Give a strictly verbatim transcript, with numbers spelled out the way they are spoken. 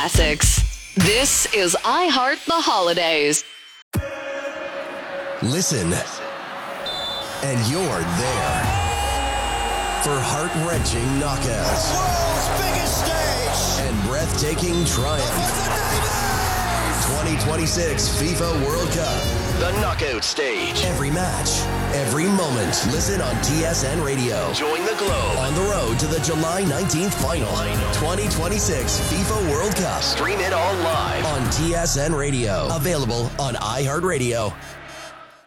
classics. This is iHeart the Holidays. Listen, and you're there for heart-wrenching knockouts, World's biggest stage, and breathtaking triumph. twenty twenty-six FIFA World Cup, the knockout stage. Every match, every moment. Listen on T S N Radio. Join the Globe on the road to the July nineteenth final. twenty twenty-six FIFA World Cup. Stream it all live on T S N Radio. Available on iHeartRadio.